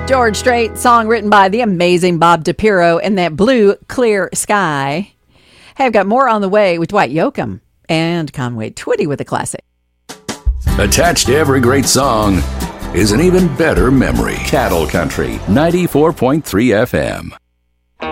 George Strait, song written by the amazing Bob DiPiero, and that blue, clear sky. Hey, I've got more on the way with Dwight Yoakam and Conway Twitty with a classic. Attached to every great song is an even better memory. Cattle Country, 94.3 FM.